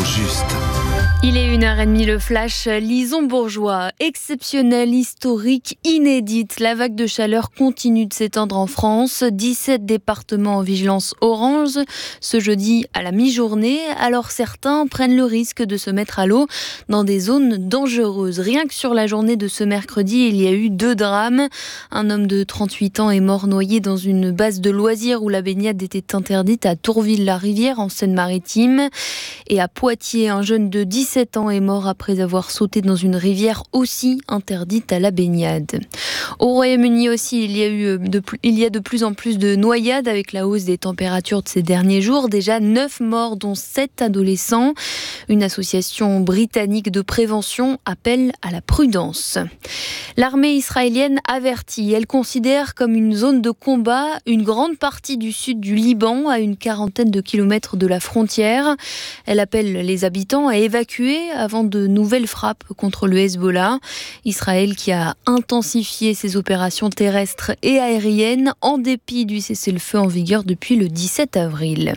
juste. Il est 1h30, le flash. Lison Bourgeois, exceptionnelle, historique, inédite. La vague de chaleur continue de s'étendre en France. 17 départements en vigilance orange ce jeudi à la mi-journée. Alors certains prennent le risque de se mettre à l'eau dans des zones dangereuses. Rien que sur la journée de ce mercredi, il y a eu 2 drames. Un homme de 38 ans est mort noyé dans une base de loisirs où la baignade était interdite à Tourville-la-Rivière en Seine-Maritime. Et à Poitiers, un jeune de 17 ans est mort après avoir sauté dans une rivière aussi interdite à la baignade. Au Royaume-Uni aussi, il y a de plus en plus de noyades avec la hausse des températures de ces derniers jours. Déjà 9 morts, dont 7 adolescents. Une association britannique de prévention appelle à la prudence. L'armée israélienne avertit. Elle considère comme une zone de combat une grande partie du sud du Liban, à une 40aine de kilomètres de la frontière. Elle appelle les habitants à évacuer avant de nouvelles frappes contre le Hezbollah. Israël qui a intensifié ses opérations terrestres et aériennes en dépit du cessez-le-feu en vigueur depuis le 17 avril.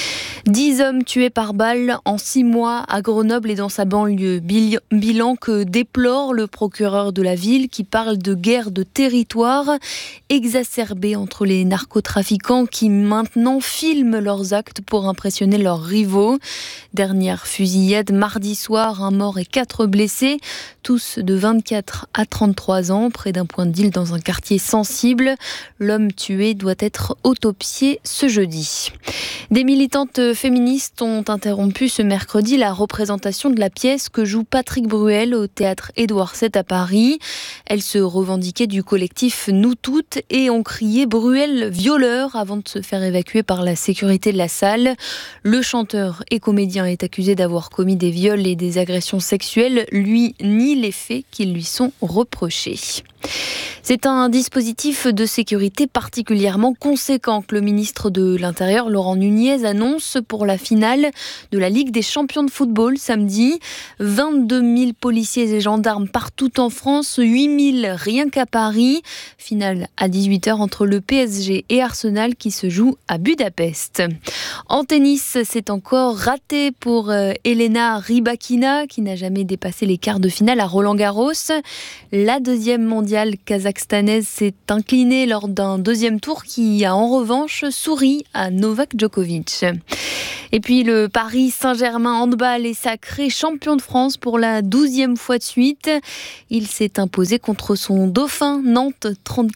10 hommes tués par balle en 6 mois à Grenoble et dans sa banlieue. Bilan que déplore le procureur de la ville qui parle de guerre de territoire exacerbée entre les narcotrafiquants qui maintenant filment leurs actes pour impressionner leurs rivaux. Dernière fusillade mardi soir, 1 mort et 4 blessés, tous de 24 à 33 ans, près d'un point de deal dans un quartier sensible. L'homme tué doit être autopsié ce jeudi. Des militantes féministes ont interrompu ce mercredi la représentation de la pièce que joue Patrick Bruel au théâtre Édouard VII à Paris. Elles se revendiquaient du collectif Nous Toutes et ont crié Bruel violeur avant de se faire évacuer par la sécurité de la salle. Le chanteur et comédien est accusé d'avoir commis des viols et des agressions sexuelles. Lui nie les faits qui lui sont reprochés. C'est un dispositif de sécurité particulièrement conséquent que le ministre de l'Intérieur, Laurent Nunez, annonce pour la finale de la Ligue des champions de football samedi. 22 000 policiers et gendarmes partout en France, 8 000 rien qu'à Paris. Finale à 18h entre le PSG et Arsenal qui se joue à Budapest. En tennis, c'est encore raté pour Elena Rybakina qui n'a jamais dépassé les quarts de finale à Roland-Garros. La deuxième mondiale kazakhstanaise s'est inclinée lors d'un deuxième tour qui a en revanche souri à Novak Djokovic. Et puis le Paris Saint-Germain handball est sacré champion de France pour la 12e fois de suite. Il s'est imposé contre son dauphin Nantes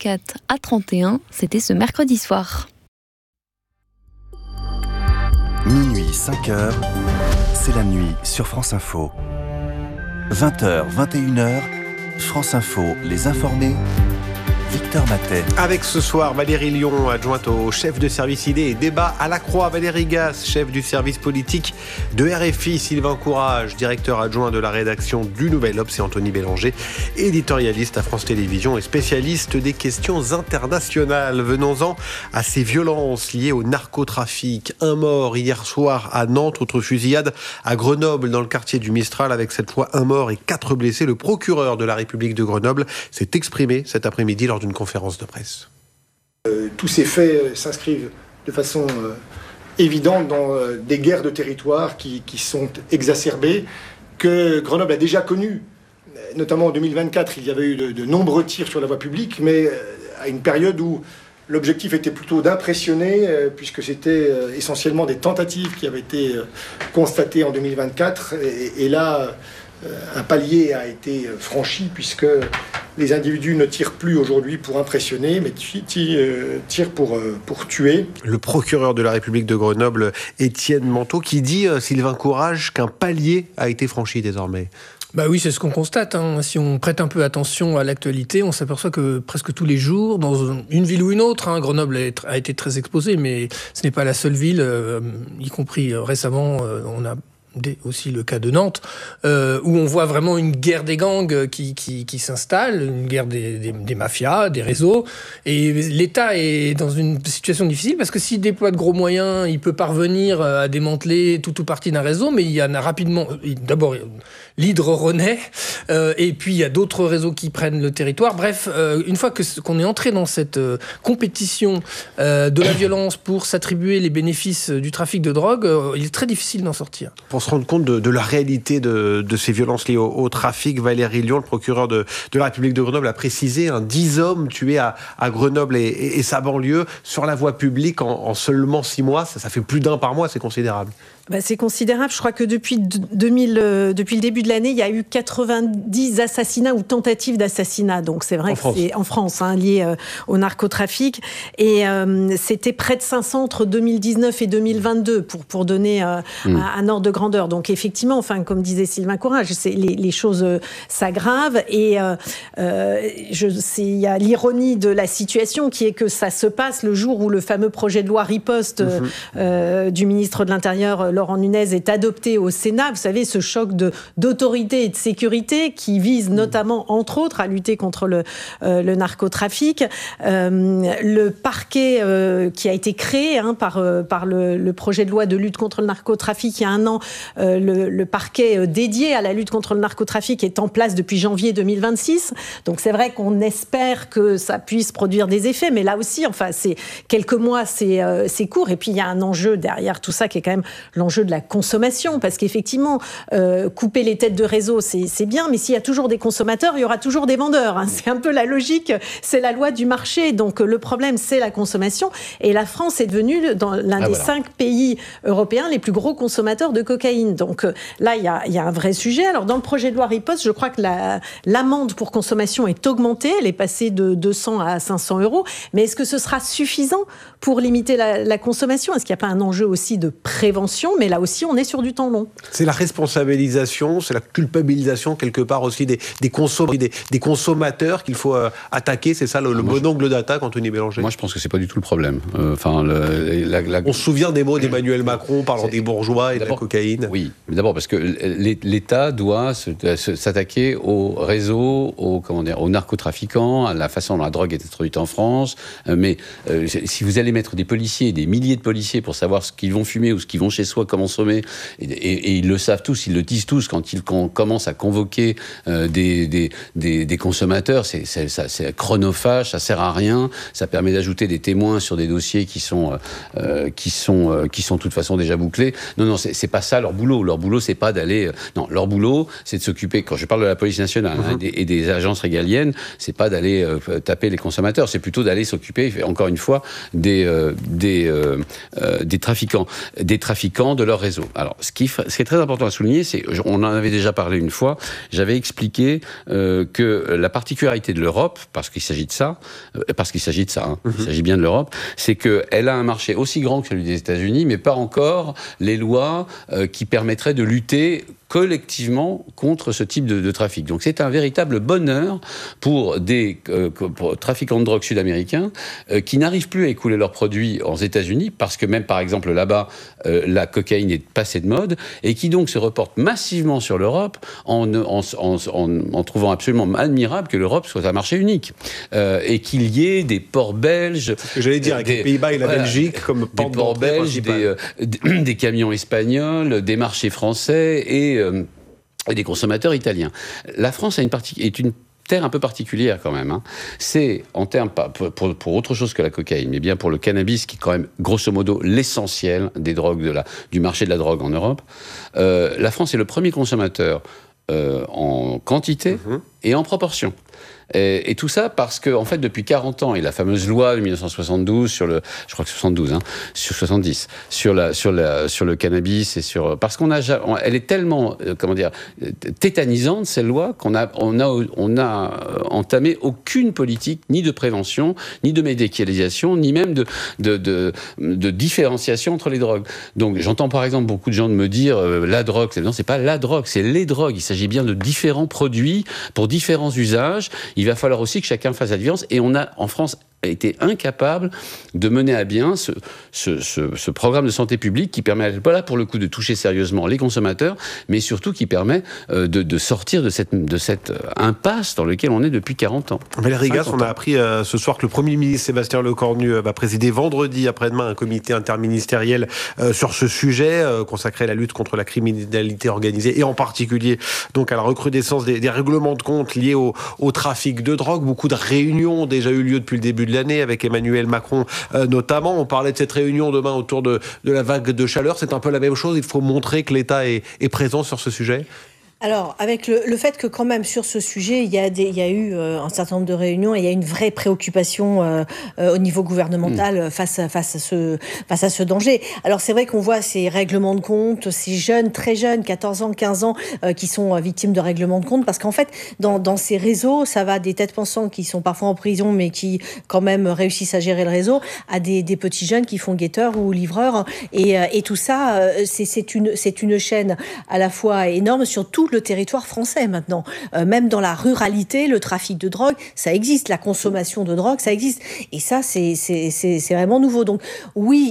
34-31. C'était ce mercredi soir. Minuit, 5h, c'est la nuit sur France Info. 20h, 21h, France Info, les informés. Victor Matet. Avec ce soir Valérie Lyon, adjointe au chef de service idées et débat à la Croix. Valérie Gasse, chef du service politique de RFI. Sylvain Courage, directeur adjoint de la rédaction du Nouvel Obs. Et Anthony Bélanger, éditorialiste à France Télévisions et spécialiste des questions internationales. Venons-en à ces violences liées au narcotrafic. 1 mort hier soir à Nantes, autre fusillade à Grenoble dans le quartier du Mistral avec cette fois 1 mort et 4 blessés. Le procureur de la République de Grenoble s'est exprimé cet après-midi lors d'une conférence de presse. Tous ces faits s'inscrivent de façon évidente dans des guerres de territoire qui sont exacerbées, que Grenoble a déjà connues. Notamment en 2024, il y avait eu de nombreux tirs sur la voie publique, mais à une période où l'objectif était plutôt d'impressionner, puisque c'était essentiellement des tentatives qui avaient été constatées en 2024. Et là, un palier a été franchi, puisque les individus ne tirent plus aujourd'hui pour impressionner, mais tirent pour tuer. Le procureur de la République de Grenoble, Étienne Manteau, qui dit, Sylvain Courage, qu'un palier a été franchi désormais. Bah oui, c'est ce qu'on constate. Si on prête un peu attention à l'actualité, on s'aperçoit que presque tous les jours, dans une ville ou une autre, Grenoble a été très exposée, mais ce n'est pas la seule ville, y compris récemment, on a aussi le cas de Nantes, où on voit vraiment une guerre des gangs qui s'installe, une guerre des mafias, des réseaux, et l'État est dans une situation difficile parce que s'il déploie de gros moyens, il peut parvenir à démanteler tout ou partie d'un réseau, mais il y en a rapidement, d'abord l'hydre renaît, et puis il y a d'autres réseaux qui prennent le territoire. Bref, une fois qu'on est entré dans cette compétition de la violence pour s'attribuer les bénéfices du trafic de drogue, il est très difficile d'en sortir. Pour se rende compte de la réalité de ces violences liées au trafic. Valérie Lion, le procureur de la République de Grenoble, a précisé 10 hommes tués à Grenoble et sa banlieue sur la voie publique en seulement 6 mois. Ça fait plus d'un par mois, c'est considérable. C'est considérable. Je crois que depuis le début de l'année, il y a eu 90 assassinats ou tentatives d'assassinat. Donc c'est vrai c'est en France, lié au narcotrafic. Et c'était près de 500 entre 2019 et 2022 pour donner un ordre de grandeur. Donc effectivement, comme disait Sylvain Courage, les choses s'aggravent. Et il y a l'ironie de la situation qui est que ça se passe le jour où le fameux projet de loi riposte du ministre de l'Intérieur, Laurent Nunez, est adopté au Sénat. Vous savez, ce choc d'autorité et de sécurité qui vise notamment, entre autres, à lutter contre le narcotrafic. Le parquet qui a été créé par le projet de loi de lutte contre le narcotrafic il y a 1 an, le parquet dédié à la lutte contre le narcotrafic est en place depuis janvier 2026. Donc c'est vrai qu'on espère que ça puisse produire des effets, mais là aussi, c'est quelques mois, c'est court. Et puis il y a un enjeu derrière tout ça qui est quand même l'enjeu de la consommation, parce qu'effectivement, couper les têtes de réseau, c'est bien, mais s'il y a toujours des consommateurs, il y aura toujours des vendeurs. C'est un peu la logique, c'est la loi du marché. Donc le problème, c'est la consommation. Et la France est devenue l'un des 5 pays européens les plus gros consommateurs de cocaïne. Donc là, il y a un vrai sujet. Alors dans le projet de loi riposte, je crois que l'amende pour consommation est augmentée. Elle est passée de 200 à 500 €. Mais est-ce que ce sera suffisant pour limiter la consommation ? Est-ce qu'il n'y a pas un enjeu aussi de prévention ? Mais là aussi, on est sur du temps long. C'est la responsabilisation, c'est la culpabilisation quelque part aussi des consommateurs qu'il faut attaquer. C'est ça le bon angle d'attaque, Anthony Bélanger. Moi, je pense que c'est pas du tout le problème. On se souvient des mots d'Emmanuel Macron parlant des bourgeois et de la cocaïne. Oui, mais d'abord parce que l'État doit s'attaquer aux réseaux, aux narcotrafiquants, à la façon dont la drogue est introduite en France. Mais si vous allez mettre des milliers de policiers pour savoir ce qu'ils vont fumer ou ce qu'ils vont chez soi consommer, et ils le savent tous, ils le disent tous quand ils commencent à convoquer des consommateurs, c'est chronophage, ça sert à rien, ça permet d'ajouter des témoins sur des dossiers qui sont de toute façon déjà bouclés. Non, c'est pas ça leur boulot. Leur boulot, c'est pas d'aller. Non, leur boulot, c'est de s'occuper. Quand je parle de la police nationale et des agences régaliennes, c'est pas d'aller taper les consommateurs, c'est plutôt d'aller s'occuper, encore une fois, des trafiquants de leur réseau. Alors, ce qui est très important à souligner, c'est, on en avait déjà parlé une fois, j'avais expliqué que la particularité de l'Europe, parce qu'il s'agit de ça, il s'agit bien de l'Europe, c'est qu'elle a un marché aussi grand que celui des États-Unis, mais pas encore les lois qui permettraient de lutter collectivement contre ce type de trafic. Donc c'est un véritable bonheur pour des trafiquants de drogue sud-américains qui n'arrivent plus à écouler leurs produits aux États-Unis parce que même par exemple là-bas la cocaïne est passée de mode et qui donc se reportent massivement sur l'Europe en trouvant absolument admirable que l'Europe soit un marché unique et qu'il y ait des ports belges. C'est ce que j'allais dire avec les Pays-Bas et la Belgique comme des ports belges, des camions espagnols, des marchés français et des consommateurs italiens. La France est une terre un peu particulière quand même. C'est en termes, pour autre chose que la cocaïne, mais bien pour le cannabis, qui est quand même grosso modo l'essentiel des drogues du marché de la drogue en Europe. La France est le premier consommateur en quantité et en proportion. Et tout ça parce que, en fait, depuis 40 ans, et la fameuse loi de 1972 je crois que 72, sur 70, sur le cannabis parce elle est tellement, tétanisante, cette loi, qu'on a entamé aucune politique, ni de prévention, ni de médicalisation, ni même de différenciation entre les drogues. Donc, j'entends par exemple beaucoup de gens me dire, la drogue, non, c'est pas la drogue, c'est les drogues. Il s'agit bien de différents produits pour différents usages. Il va falloir aussi que chacun fasse la différence. Et on a, en France, été incapable de mener à bien ce programme de santé publique qui permet, voilà, pour le coup, de toucher sérieusement les consommateurs, mais surtout qui permet de sortir de cette impasse dans laquelle on est depuis 40 ans. Valérie Gasse, on a appris ce soir que le Premier ministre Sébastien Lecornu va présider vendredi après-demain un comité interministériel sur ce sujet consacré à la lutte contre la criminalité organisée et en particulier donc à la recrudescence des règlements de compte liés au trafic de drogue. Beaucoup de réunions ont déjà eu lieu depuis le début de l'année avec Emmanuel Macron notamment. On parlait de cette réunion demain autour de la vague de chaleur. C'est un peu la même chose. Il faut montrer que l'État est présent sur ce sujet. Alors, avec le fait que quand même sur ce sujet, il y a eu un certain nombre de réunions et il y a une vraie préoccupation au niveau gouvernemental face à ce danger. Alors c'est vrai qu'on voit ces règlements de compte, ces jeunes, très jeunes, 14 ans, 15 ans, qui sont victimes de règlements de compte, parce qu'en fait, dans ces réseaux, ça va des têtes pensantes qui sont parfois en prison, mais qui quand même réussissent à gérer le réseau, à des petits jeunes qui font guetteurs ou livreurs, et tout ça, c'est une chaîne à la fois énorme sur tout le territoire français maintenant. Même dans la ruralité, le trafic de drogue, ça existe. La consommation de drogue, ça existe. Et ça, c'est vraiment nouveau. Donc oui,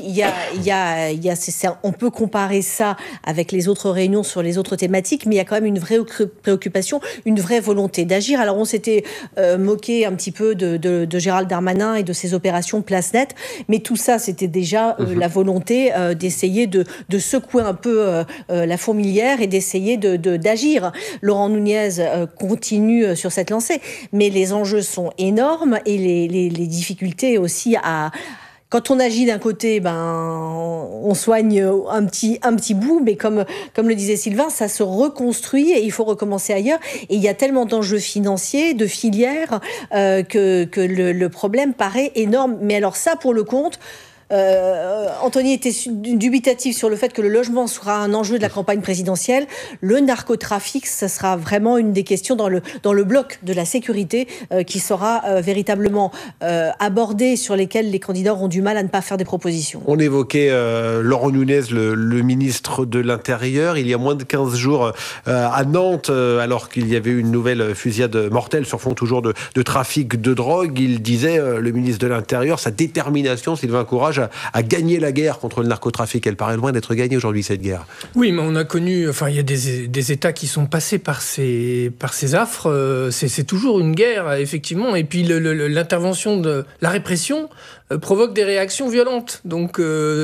on peut comparer ça avec les autres réunions sur les autres thématiques, mais il y a quand même une vraie préoccupation, une vraie volonté d'agir. Alors on s'était moqué un petit peu de Gérald Darmanin et de ses opérations Place Nette, mais tout ça, c'était déjà la volonté d'essayer de secouer un peu la fourmilière et d'essayer d'agir. Laurent Nunez continue sur cette lancée, mais les enjeux sont énormes et les difficultés aussi à... Quand on agit d'un côté, on soigne un petit bout, mais comme le disait Sylvain, ça se reconstruit et il faut recommencer ailleurs. Et il y a tellement d'enjeux financiers, de filières, que le problème paraît énorme. Mais alors ça, pour le compte... Anthony était dubitatif sur le fait que le logement sera un enjeu de la campagne présidentielle. Le narcotrafic, ça sera vraiment une des questions dans le bloc de la sécurité qui sera véritablement abordé, sur lesquels les candidats auront du mal à ne pas faire des propositions. On évoquait Laurent Nunez, le ministre de l'Intérieur, il y a moins de 15 jours à Nantes, alors qu'il y avait eu une nouvelle fusillade mortelle sur fond toujours de trafic de drogue. Il disait, le ministre de l'Intérieur, sa détermination, Sylvain Courage, à gagner la guerre contre le narcotrafic. Elle paraît loin d'être gagnée aujourd'hui, cette guerre. Oui, mais on a connu... Enfin, il y a des États qui sont passés par ces affres. C'est toujours une guerre, effectivement. Et puis, l'intervention de la répression provoque des réactions violentes. Donc,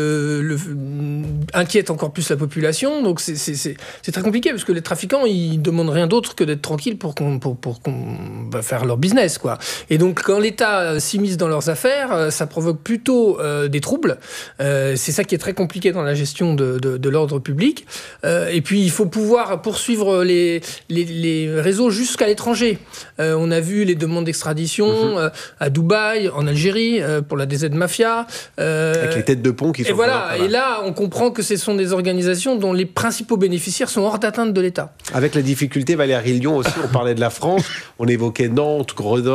inquiète encore plus la population. Donc, c'est très compliqué, parce que les trafiquants, ils demandent rien d'autre que d'être tranquilles pour faire leur business, quoi. Et donc, quand l'État s'immisce dans leurs affaires, ça provoque plutôt des troubles. C'est ça qui est très compliqué dans la gestion de l'ordre public. Et puis, il faut pouvoir poursuivre les réseaux jusqu'à l'étranger. On a vu les demandes d'extradition à Dubaï, en Algérie, pour la DZ Mafia. Avec les têtes de pont qui sont... Et voilà, et là, on comprend que ce sont des organisations dont les principaux bénéficiaires sont hors d'atteinte de l'État. Avec la difficulté, Valérie Lion aussi, on parlait de la France, on évoquait Nantes, Grenoble,